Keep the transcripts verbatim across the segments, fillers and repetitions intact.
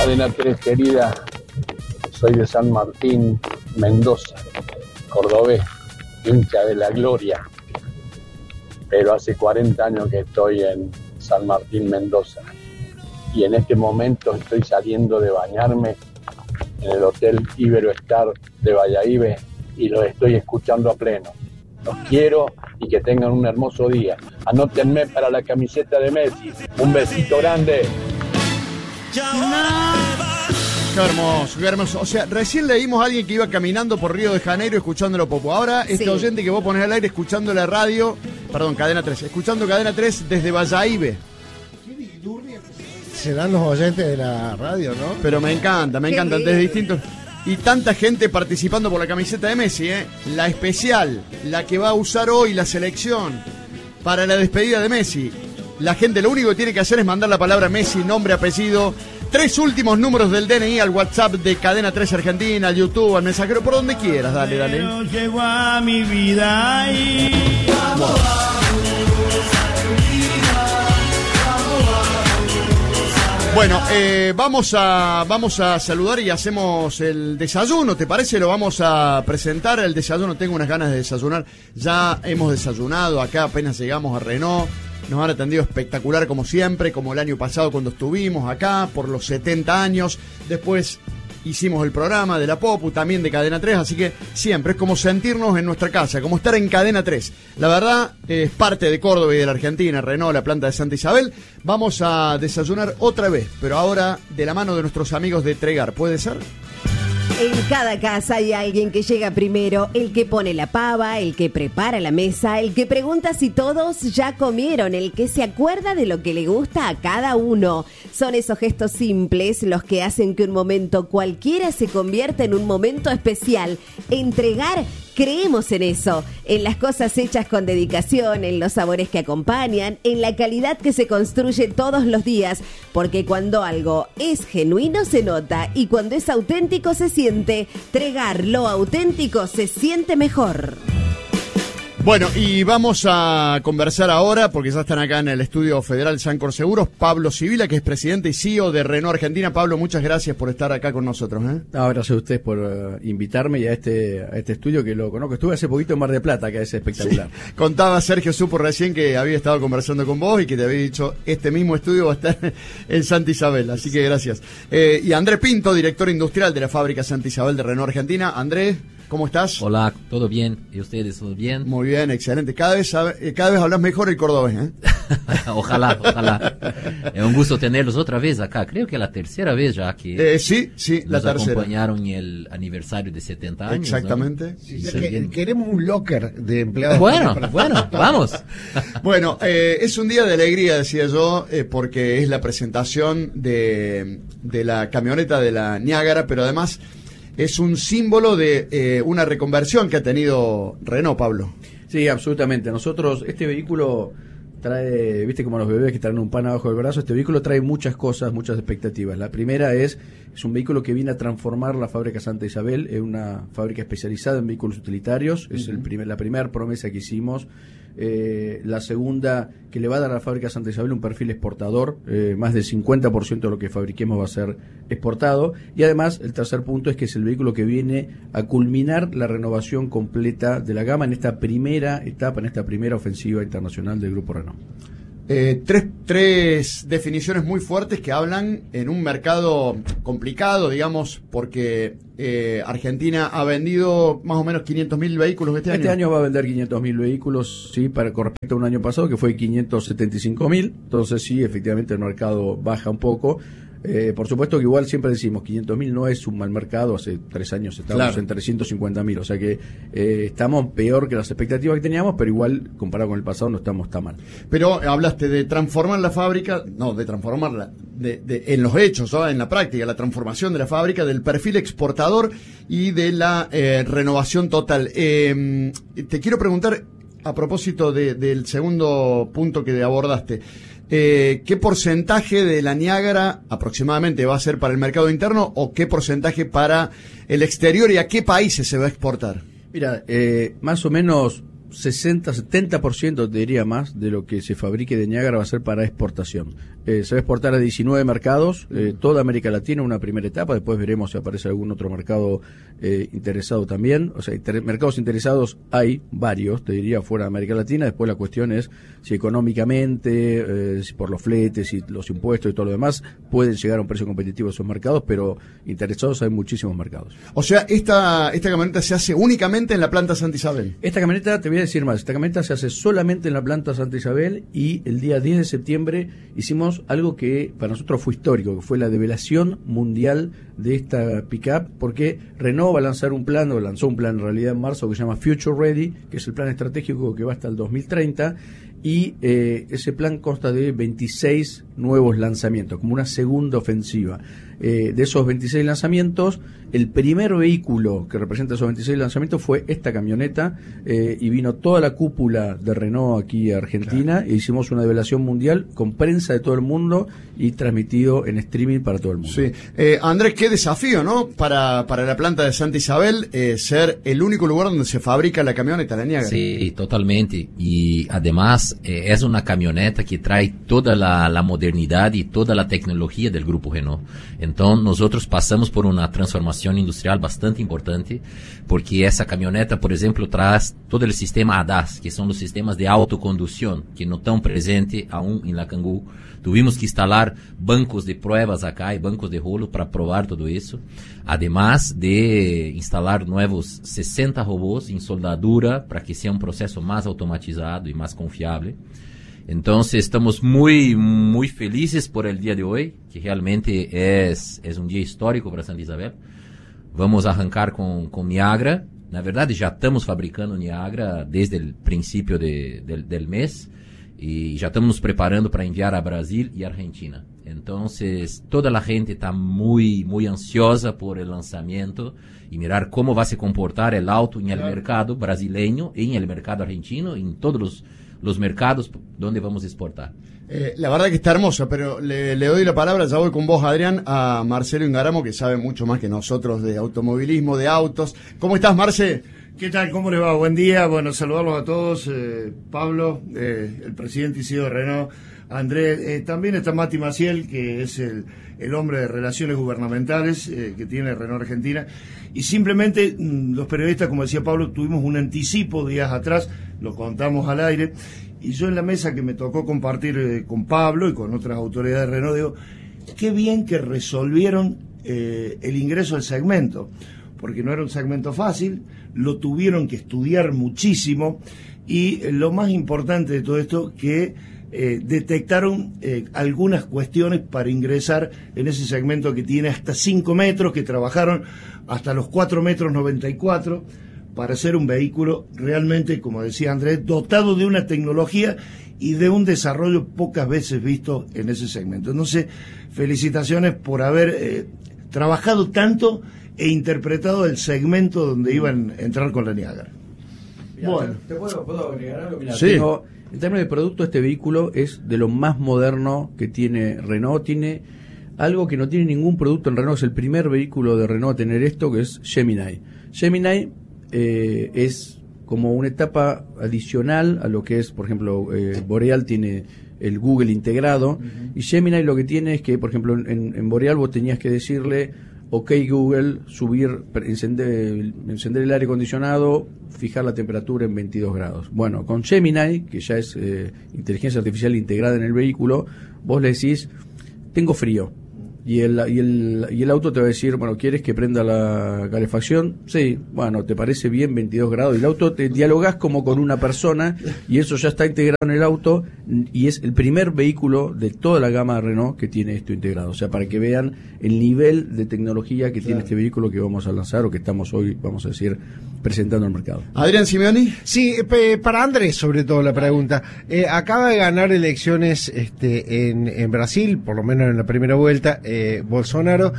Cadena tres querida, soy de San Martín, Mendoza, cordobés, hincha de la gloria, pero hace cuarenta años que estoy en San Martín, Mendoza, y en este momento estoy saliendo de bañarme en el Hotel Iberoestar de Bayahibe y los estoy escuchando a pleno. Los quiero y que tengan un hermoso día. Anótenme para la camiseta de Messi. Un besito grande. Qué hermoso, qué hermoso. O sea, recién leímos a alguien que iba caminando por Río de Janeiro escuchándolo Popo. Ahora, este sí. oyente que vos ponés al aire escuchando la radio, perdón, Cadena tres, escuchando Cadena tres desde Bayahibe. Serán los oyentes de la radio, ¿no? Pero me encanta, me encantan, desde distintos... Y tanta gente participando por la camiseta de Messi, ¿eh? La especial, la que va a usar hoy la selección para la despedida de Messi. La gente lo único que tiene que hacer es mandar la palabra Messi, nombre, apellido, tres últimos números del D N I al WhatsApp de Cadena tres Argentina, al YouTube, al mensajero, por donde quieras, dale, dale. Llegó a mi vida y... Vamos. Bueno, eh, vamos a vamos a saludar y hacemos el desayuno, ¿te parece? Lo vamos a presentar, el desayuno, tengo unas ganas de desayunar. Ya hemos desayunado acá, apenas llegamos a Renault. Nos han atendido espectacular como siempre, como el año pasado cuando estuvimos acá por los setenta años. Después hicimos el programa de la Popu, también de Cadena tres, así que siempre es como sentirnos en nuestra casa, como estar en Cadena tres. La verdad, es parte de Córdoba y de la Argentina, Renault, la planta de Santa Isabel. Vamos a desayunar otra vez, pero ahora de la mano de nuestros amigos de Tregar, ¿puede ser? En cada casa hay alguien que llega primero, el que pone la pava, el que prepara la mesa, el que pregunta si todos ya comieron, el que se acuerda de lo que le gusta a cada uno. Son esos gestos simples los que hacen que un momento cualquiera se convierta en un momento especial. Entregar, creemos en eso, en las cosas hechas con dedicación, en los sabores que acompañan, en la calidad que se construye todos los días, porque cuando algo es genuino se nota y cuando es auténtico se siente. Tregar, lo auténtico se siente mejor. Bueno, y vamos a conversar ahora, porque ya están acá en el estudio federal Sancor Seguros, Pablo Sibila, que es presidente y C E O de Renault Argentina. Pablo, muchas gracias por estar acá con nosotros, ¿eh? No, gracias a ustedes por uh, invitarme y a este a este estudio que lo conozco. Estuve hace poquito en Mar del Plata, que es espectacular. Sí. Contaba Sergio Supo recién que había estado conversando con vos y que te había dicho este mismo estudio va a estar en Santa Isabel, así que gracias. Eh, y Andrés Pinto, director industrial de la fábrica Santa Isabel de Renault Argentina. Andrés, ¿cómo estás? Hola, ¿todo bien? ¿Y ustedes todo bien? Muy bien, excelente. Cada vez cada vez hablas mejor el cordobés, ¿eh? Ojalá, ojalá. Es un gusto tenerlos otra vez acá. Creo que es la tercera vez ya que eh, sí, sí, la tercera. Nos acompañaron en el aniversario de setenta años. Exactamente. ¿no? Sí, sí, que, queremos un locker de empleados. Bueno, bueno, vamos. Bueno, eh, es un día de alegría, decía yo, eh, porque es la presentación de, de la camioneta de la Niágara, pero además es un símbolo de eh, una reconversión que ha tenido Renault, Pablo. Sí, absolutamente. Nosotros, este vehículo trae, viste como los bebés que traen un pan abajo del brazo, este vehículo trae muchas cosas, muchas expectativas. La primera es, es un vehículo que viene a transformar la fábrica Santa Isabel, es una fábrica especializada en vehículos utilitarios, es uh-huh. el primer, la primera promesa que hicimos. Eh, la segunda, que le va a dar a la fábrica Santa Isabel un perfil exportador, eh, más del cincuenta por ciento de lo que fabriquemos va a ser exportado, y además el tercer punto es que es el vehículo que viene a culminar la renovación completa de la gama en esta primera etapa, en esta primera ofensiva internacional del Grupo Renault. Eh, tres, tres definiciones muy fuertes que hablan en un mercado complicado, digamos, porque eh, Argentina ha vendido más o menos quinientos mil vehículos este año. Este año va a vender quinientos mil vehículos, sí, para, con respecto a un año pasado que fue quinientos setenta y cinco mil, entonces sí, efectivamente el mercado baja un poco. Eh, por supuesto que igual siempre decimos quinientos mil no es un mal mercado, hace tres años estábamos claro. en trescientos cincuenta mil, o sea que eh, estamos peor que las expectativas que teníamos, pero igual comparado con el pasado no estamos tan mal. Pero hablaste de transformar la fábrica, no, de transformarla de, de, en los hechos, ¿no? En la práctica, la transformación de la fábrica, del perfil exportador y de la eh, renovación total. Eh, te quiero preguntar a propósito de, del segundo punto que abordaste. Eh, ¿Qué porcentaje de la Niágara aproximadamente va a ser para el mercado interno o qué porcentaje para el exterior y a qué países se va a exportar? Mira, eh, más o menos sesenta, setenta por ciento, te diría más, de lo que se fabrique de Niágara va a ser para exportación. Eh, se va a exportar a diecinueve mercados, eh, toda América Latina, una primera etapa, después veremos si aparece algún otro mercado eh, interesado también. O sea, inter- mercados interesados hay varios, te diría, fuera de América Latina. Después la cuestión es si económicamente, eh, si por los fletes y los impuestos y todo lo demás, pueden llegar a un precio competitivo esos mercados, pero interesados hay muchísimos mercados. O sea, esta, esta camioneta se hace únicamente en la planta Santa Isabel. Esta camioneta, te voy a decir más, esta camioneta se hace solamente en la planta Santa Isabel, y el día diez de septiembre hicimos algo que para nosotros fue histórico, que fue la develación mundial de esta pickup, porque Renault va a lanzar un plan, o lanzó un plan en realidad en marzo, que se llama Future Ready, que es el plan estratégico que va hasta el dos mil treinta, y eh, ese plan consta de veintiséis nuevos lanzamientos, como una segunda ofensiva. Eh, de esos veintiséis lanzamientos, el primer vehículo que representa esos veintiséis lanzamientos fue esta camioneta, eh, y vino toda la cúpula de Renault aquí a Argentina, claro. E hicimos una develación mundial con prensa de todo el mundo y transmitido en streaming para todo el mundo. Sí. Eh, Andrés, qué desafío, ¿no? Para, para la planta de Santa Isabel, eh, ser el único lugar donde se fabrica la camioneta, la Niagara. Sí, totalmente. Y además eh, es una camioneta que trae toda la, la modernidad y toda la tecnología del grupo Renault. Entonces nosotros pasamos por una transformación industrial bastante importante, porque esa camioneta, por ejemplo, trae todo el sistema A D A S, que son los sistemas de autoconducción, que no están presentes aún en la Kangoo. Tuvimos que instalar bancos de pruebas acá y bancos de rolo para probar todo eso. Además de instalar nuevos sesenta robôs en soldadura para que sea un proceso más automatizado y más confiable. Entonces estamos muy, muy felices por el día de hoy, que realmente es, es un día histórico para Santa Isabel. Vamos a arrancar con, con Niagara. Na verdade, já estamos fabricando Niagara desde el principio de, del, del mes, y ya estamos nos preparando para enviar a Brasil y Argentina. Entonces, toda la gente está muy, muy ansiosa por el lanzamiento y mirar cómo va a se comportar el auto en el mercado brasileño, en el mercado argentino, en todos los, los mercados donde vamos a exportar. Eh, la verdad que está hermosa, pero le, le doy la palabra, ya voy con vos, Adrián, a Marcelo Ingaramo, que sabe mucho más que nosotros de automovilismo, de autos. ¿Cómo estás, Marce? ¿Qué tal? ¿Cómo le va? Buen día. Bueno, saludarlos a todos. Eh, Pablo, eh, el presidente y C E O de Renault. Andrés, eh, también está Mati Maciel, que es el, el hombre de relaciones gubernamentales eh, que tiene Renault Argentina. Y simplemente mmm, los periodistas, como decía Pablo, tuvimos un anticipo días atrás, lo contamos al aire. Y yo en la mesa que me tocó compartir eh, con Pablo y con otras autoridades de Renault, digo, qué bien que resolvieron eh, el ingreso al segmento, porque no era un segmento fácil, lo tuvieron que estudiar muchísimo, y eh, lo más importante de todo esto, que eh, detectaron eh, algunas cuestiones para ingresar en ese segmento que tiene hasta cinco metros, que trabajaron hasta los cuatro metros noventa y cuatro, para ser un vehículo realmente, como decía Andrés, dotado de una tecnología y de un desarrollo pocas veces visto en ese segmento. Entonces, felicitaciones por haber eh, trabajado tanto e interpretado el segmento donde iban a entrar con la Niagara. Mirá, bueno, ¿te puedo, puedo agregar algo? Mirá, sí. Tengo, en términos de producto, este vehículo es de lo más moderno que tiene Renault. Tiene algo que no tiene ningún producto en Renault. Es el primer vehículo de Renault a tener esto, que es Gemini. Gemini Eh, es como una etapa adicional a lo que es, por ejemplo, eh, Boreal tiene el Google integrado, uh-huh. Y Gemini lo que tiene es que, por ejemplo, en, en Boreal vos tenías que decirle, ok Google, subir, encender, encender el aire acondicionado, fijar la temperatura en veintidós grados. Bueno, con Gemini, que ya es eh, inteligencia artificial integrada en el vehículo, vos le decís, tengo frío. Y el, y, el, y el auto te va a decir, bueno, ¿quieres que prenda la calefacción? Sí, bueno, ¿te parece bien veintidós grados? Y el auto te dialogás como con una persona, y eso ya está integrado en el auto, y es el primer vehículo de toda la gama de Renault que tiene esto integrado. O sea, para que vean el nivel de tecnología que claro. tiene este vehículo que vamos a lanzar, o que estamos hoy, vamos a decir, presentando al mercado. Adrián Simeoni. Sí, eh, para Andrés sobre todo la pregunta. Eh, acaba de ganar elecciones este, en, en Brasil, por lo menos en la primera vuelta, eh, Bolsonaro,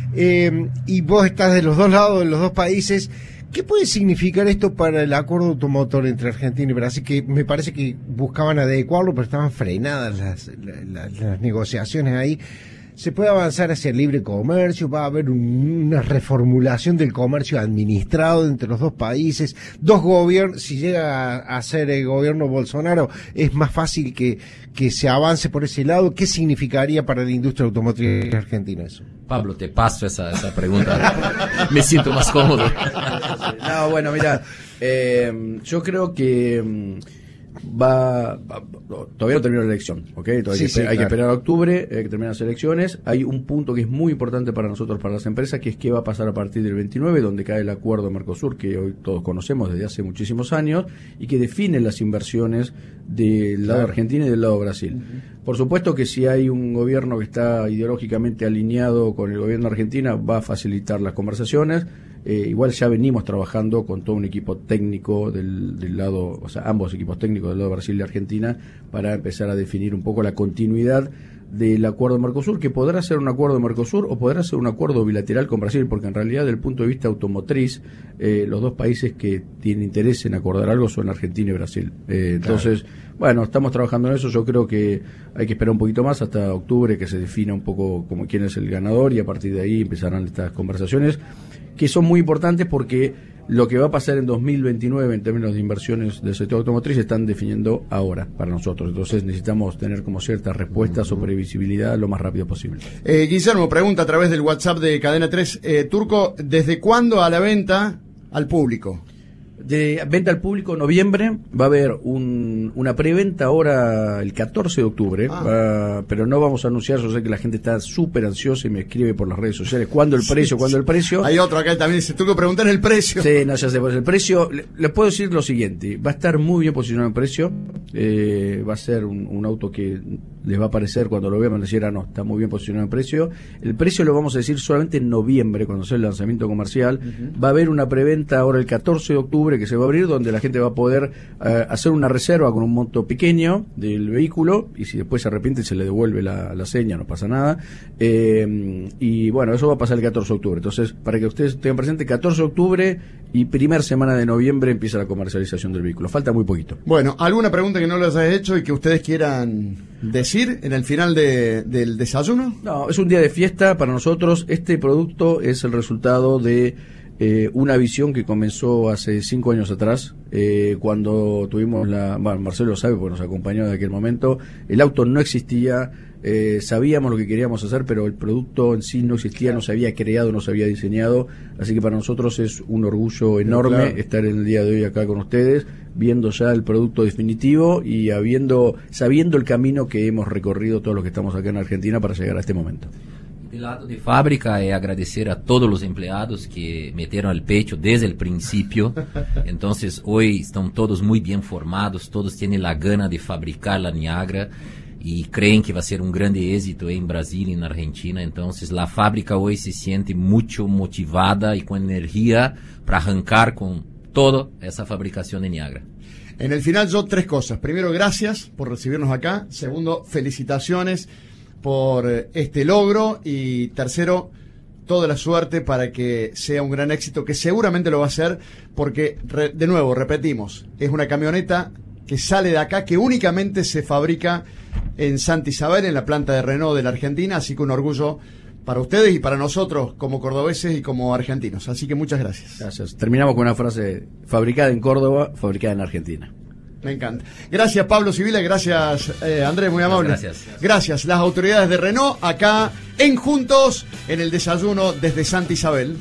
eh, y vos estás de los dos lados, en los dos países. ¿Qué puede significar esto para el acuerdo automotor entre Argentina y Brasil? Que me parece que buscaban adecuarlo, pero estaban frenadas las, las, las negociaciones ahí. se puede avanzar hacia el libre comercio, va a haber un, una reformulación del comercio administrado entre los dos países, dos gobiernos, si llega a, a ser el gobierno Bolsonaro, es más fácil que, que se avance por ese lado. ¿Qué significaría para la industria automotriz argentina eso? Pablo, te paso esa, esa pregunta. Me siento más cómodo. No, bueno, mira, eh, yo creo que va, va, todavía no terminó la elección, ¿ok? Todavía Sí, hay, que, sí, hay claro. que esperar a octubre, hay que terminar las elecciones. Hay un punto que es muy importante para nosotros, para las empresas, que es qué va a pasar a partir del veintinueve, donde cae el acuerdo Mercosur, que hoy todos conocemos desde hace muchísimos años, y que define las inversiones del lado Claro. argentino y del lado Brasil. Uh-huh. Por supuesto que si hay un gobierno que está ideológicamente alineado con el gobierno argentino, va a facilitar las conversaciones. Eh, igual ya venimos trabajando con todo un equipo técnico del, del lado, o sea, ambos equipos técnicos del lado de Brasil y Argentina, para empezar a definir un poco la continuidad del acuerdo Mercosur, que podrá ser un acuerdo Mercosur o podrá ser un acuerdo bilateral con Brasil, porque en realidad, desde el punto de vista automotriz, eh, los dos países que tienen interés en acordar algo son Argentina y Brasil. Eh, Claro. Entonces, bueno, estamos trabajando en eso. Yo creo que hay que esperar un poquito más hasta octubre, que se defina un poco como quién es el ganador, y a partir de ahí empezarán estas conversaciones, que son muy importantes porque lo que va a pasar en dos mil veintinueve en términos de inversiones del sector automotriz se están definiendo ahora para nosotros. Entonces necesitamos tener como ciertas respuestas o previsibilidad lo más rápido posible. Eh, Guillermo pregunta a través del WhatsApp de Cadena tres, eh, Turco, ¿desde cuándo a la venta al público? De venta al público en noviembre, va a haber un, una preventa ahora el catorce de octubre, Ah. va, pero no vamos a anunciar. Yo sé que la gente está súper ansiosa y me escribe por las redes sociales cuándo el precio, Sí, cuándo sí. el precio. Hay otro acá que también dice, Turco, preguntar el precio. Sí, no, ya sé, pues el precio, le, le puedo decir lo siguiente, va a estar muy bien posicionado en precio, eh, va a ser un, un auto que les va a parecer, cuando lo vean, van a decir, ah, no, está muy bien posicionado en precio. El precio lo vamos a decir solamente en noviembre, cuando sea el lanzamiento comercial. Uh-huh. Va a haber una preventa ahora el catorce de octubre que se va a abrir, donde la gente va a poder uh, hacer una reserva con un monto pequeño del vehículo, y si después se arrepiente se le devuelve la, la seña, no pasa nada. Eh, y bueno, eso va a pasar el catorce de octubre. Entonces, para que ustedes tengan presente, catorce de octubre y primera semana de noviembre empieza la comercialización del vehículo. Falta muy poquito. Bueno, ¿alguna pregunta que no les haya hecho y que ustedes quieran decir en el final de, del desayuno? No, es un día de fiesta para nosotros. Este producto es el resultado de eh, una visión que comenzó hace cinco años atrás, eh, cuando tuvimos la... Bueno, Marcelo lo sabe porque nos acompañó de aquel momento. El auto no existía, eh, sabíamos lo que queríamos hacer, pero el producto en sí no existía, no se había creado, no se había diseñado. Así que para nosotros es un orgullo enorme, claro, estar en el día de hoy acá con ustedes, viendo ya el producto definitivo y habiendo sabiendo el camino que hemos recorrido todos los que estamos acá en Argentina para llegar a este momento. Del lado de fábrica, es agradecer a todos los empleados que metieron el pecho desde el principio. Entonces hoy están todos muy bien formados, todos tienen la gana de fabricar la Niagara y creen que va a ser un grande éxito en Brasil y en Argentina. Entonces la fábrica hoy se siente mucho motivada y con energía para arrancar con toda esa fabricación de Niagara. En el final yo tres cosas. Primero, gracias por recibirnos acá. Segundo, felicitaciones por este logro. Y tercero, toda la suerte para que sea un gran éxito, que seguramente lo va a ser, porque, re, de nuevo, repetimos, es una camioneta que sale de acá, que únicamente se fabrica en Santa Isabel, en la planta de Renault de la Argentina, así que un orgullo para ustedes y para nosotros como cordobeses y como argentinos. Así que muchas gracias. Gracias. Terminamos con una frase: fabricada en Córdoba, fabricada en Argentina. Me encanta. Gracias, Pablo Civila. Gracias, eh, Andrés, muy amable. Gracias. Gracias. Las autoridades de Renault acá en Juntos, en el desayuno desde Santa Isabel.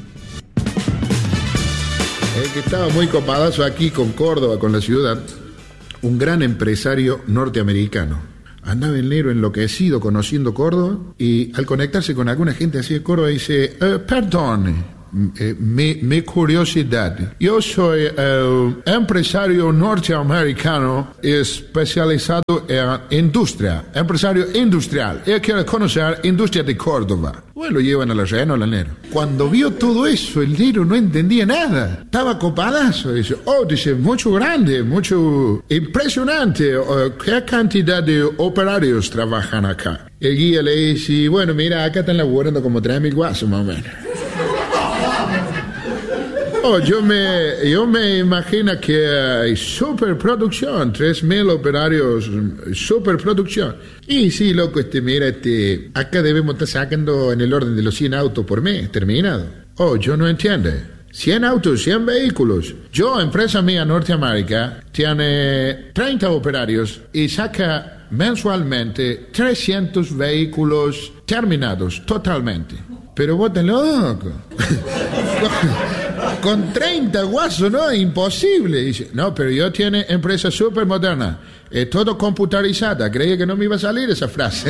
El que estaba muy copadazo aquí con Córdoba, con la ciudad, un gran empresario norteamericano. Andaba en negro enloquecido conociendo Córdoba, y al conectarse con alguna gente así de Córdoba dice, eh, perdón, Eh, mi, mi curiosidad. Yo soy eh, empresario norteamericano especializado en industria, empresario industrial. Yo quiero conocer industria de Córdoba. Bueno, lo llevan a la Renault, al negro. Cuando vio todo eso, el negro no entendía nada. Estaba copadazo. Dice, oh, dice, mucho grande, mucho impresionante. Uh, ¿Qué cantidad de operarios trabajan acá? El guía le dice, bueno, mira, acá están laburando como tres mil guasos más o menos. Oh, yo me, yo me imagino que hay superproducción, tres mil operarios, superproducción. Y sí, loco, este, mira, este, acá debemos estar sacando en el orden de los cien autos por mes, terminado. Oh, yo no entiendo. cien autos, cien vehículos. Yo, empresa mía, Norteamérica, tiene treinta operarios y saca mensualmente trescientos vehículos terminados totalmente. Pero vos estás loco. con, con treinta guasos, ¿no? Imposible. Dice, no, pero yo tiene empresa súper moderna. Es todo computarizada. Creía que no me iba a salir esa frase.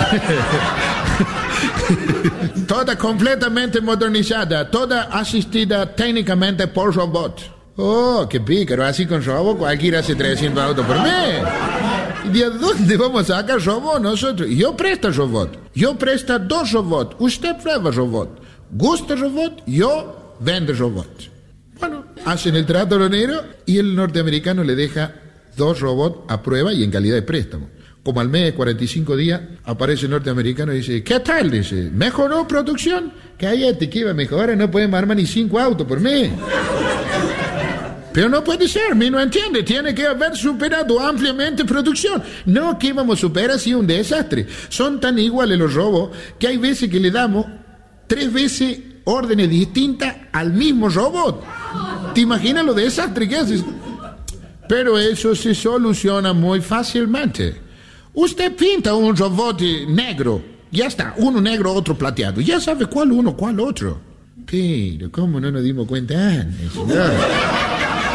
Toda completamente modernizada. Toda asistida técnicamente por robot. Oh, qué pícaro. Así con robot cualquiera hace trescientos autos por mes. ¿De dónde vamos a sacar robot nosotros? Yo presto robot. Yo presto dos robots. Usted prueba robot. Gusta robot, yo vendo robot. Bueno, hacen el trato aduanero y el norteamericano le deja dos robots a prueba y en calidad de préstamo. Como al mes de cuarenta y cinco días aparece el norteamericano y dice, ¿qué tal? Dice, ¿mejoró producción? Cállate, que iba a mejorar, no podemos armar ni cinco autos por mes. Pero no puede ser, mi no entiende, tiene que haber superado ampliamente producción. No que íbamos a superar así un desastre. Son tan iguales los robos que hay veces que le damos tres veces órdenes distintas al mismo robot. ¿Te imaginas lo desastre que haces? Pero eso se soluciona muy fácilmente. Usted pinta un robot negro, ya está, uno negro, otro plateado. Ya sabe cuál uno, cuál otro. Pero, ¿cómo no nos dimos cuenta antes? No.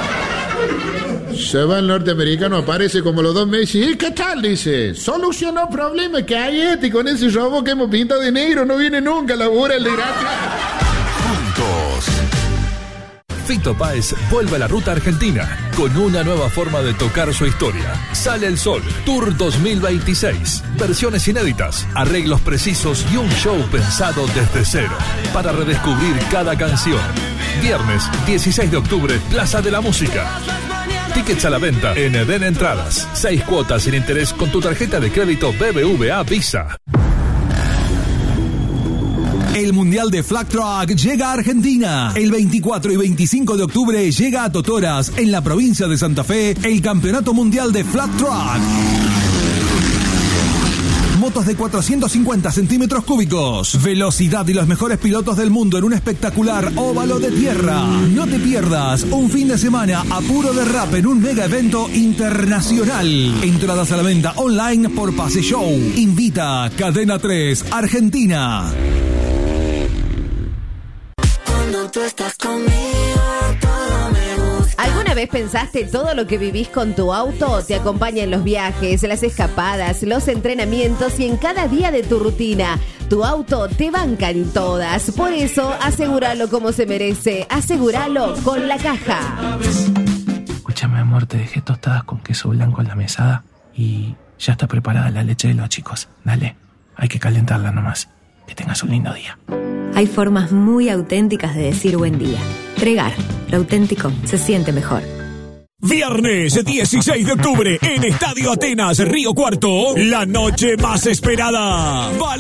Se va el norteamericano, aparece como los dos meses. ¿Y qué tal? Dice, solucionó problemas que hay este con ese robot que hemos pintado de negro. No viene nunca a labura el de gracia. Juntos. Fito Páez vuelve a la ruta argentina con una nueva forma de tocar su historia. Sale el Sol, Tour dos mil veintiséis. Versiones inéditas, arreglos precisos y un show pensado desde cero para redescubrir cada canción. Viernes dieciséis de octubre, Plaza de la Música. Tickets a la venta en Eden Entradas. Seis cuotas sin interés con tu tarjeta de crédito B B V A Visa. El Mundial de Flag Truck llega a Argentina. El veinticuatro y veinticinco de octubre llega a Totoras, en la provincia de Santa Fe, el Campeonato Mundial de Flag Truck. Motos de cuatrocientos cincuenta centímetros cúbicos, velocidad y los mejores pilotos del mundo en un espectacular óvalo de tierra. No te pierdas un fin de semana a puro derrape en un mega evento internacional. Entradas a la venta online por Pase Show. Invita Cadena tres Argentina. Cuando tú estás conmigo, todo me gusta. ¿Alguna vez pensaste todo lo que vivís con tu auto? Te acompaña en los viajes, las escapadas, los entrenamientos y en cada día de tu rutina. Tu auto te banca en todas. Por eso, asegúralo como se merece. Asegúralo con La Caja. Escúchame, amor, te dejé tostadas con queso blanco en la mesada y ya está preparada la leche de los chicos. Dale, hay que calentarla nomás. Que tengas un lindo día. Hay formas muy auténticas de decir buen día. Tregar, lo auténtico se siente mejor. Viernes dieciséis de octubre en Estadio Atenas, Río Cuarto, la noche más esperada.